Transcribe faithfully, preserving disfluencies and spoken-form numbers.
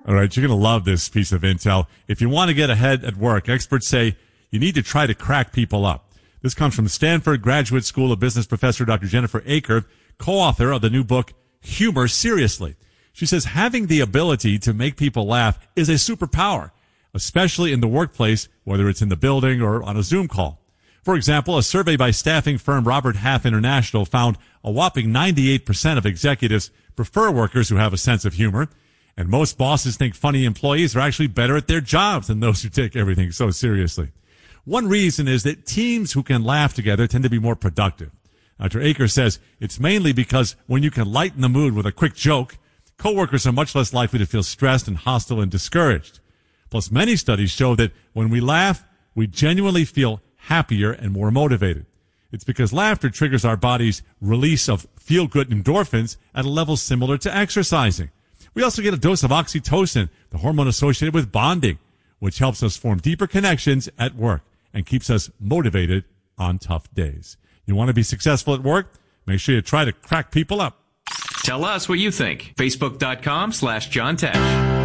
All right, you're going to love this piece of intel. If you want to get ahead at work, experts say you need to try to crack people up. This comes from Stanford Graduate School of Business professor Doctor Jennifer Aaker, co-author of the new book, Humor Seriously. She says having the ability to make people laugh is a superpower, especially in the workplace, whether it's in the building or on a Zoom call. For example, a survey by staffing firm Robert Half International found a whopping ninety-eight percent of executives prefer workers who have a sense of humor. And most bosses think funny employees are actually better at their jobs than those who take everything so seriously. One reason is that teams who can laugh together tend to be more productive. Doctor Aaker says it's mainly because when you can lighten the mood with a quick joke, coworkers are much less likely to feel stressed and hostile and discouraged. Plus, many studies show that when we laugh, we genuinely feel happier and more motivated. It's because laughter triggers our body's release of feel-good endorphins at a level similar to exercising. We also get a dose of oxytocin, the hormone associated with bonding, which helps us form deeper connections at work and keeps us motivated on tough days. You want to be successful at work? Make sure you try to crack people up. Tell us what you think. Facebook.com slash John Tesh.